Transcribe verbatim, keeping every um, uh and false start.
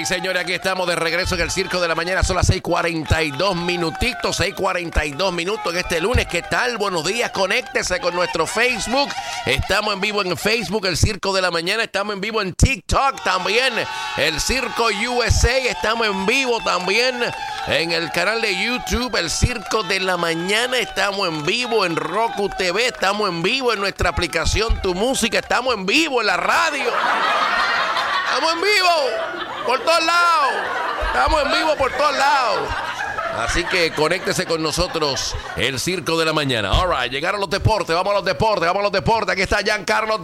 right, señores, aquí estamos de regreso en el Circo de la Mañana. Son las seis cuarenta y dos minutitos, seis cuarenta y dos minutos en este lunes. ¿Qué tal? Buenos días, conéctese con nuestro Facebook. Estamos en vivo en Facebook, el Circo de la Mañana. Estamos en vivo en TikTok también, el Circo U S A. Estamos en vivo también en el canal de YouTube, el Circo de la Mañana. Estamos en vivo en Roku T V. Estamos en vivo en nuestra aplicación Tu Música. Estamos en vivo en la radio. Estamos en vivo por todos lados. Estamos en vivo por todos lados. Así que conéctese con nosotros, el Circo de la Mañana. All right, llegaron los deportes. Vamos a los deportes, vamos a los deportes. Aquí está Giancarlo